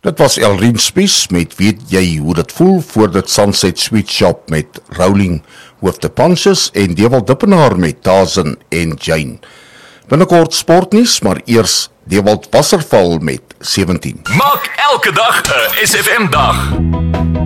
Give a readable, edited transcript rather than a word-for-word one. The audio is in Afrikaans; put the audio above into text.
Dit was Elrien Spies met Weet jy hoe dit voel voor dit Sunset Sweet Shop met Rolling with the Punches en Dewald Dippenaar met Tarzan en Jane. Binnekort sportnuus, maar eers Dewald Wasserval met 17. Maak elke dag 'n SFM dag.